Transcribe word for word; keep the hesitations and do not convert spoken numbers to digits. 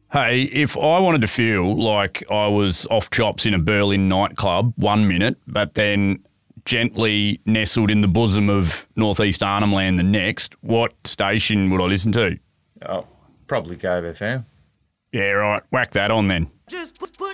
Hey, if I wanted to feel like I was off chops in a Berlin nightclub one minute, but then gently nestled in the bosom of northeast Arnhem Land the next, what station would I listen to? Oh, probably Gove F M. Yeah, right. Whack that on then. Just put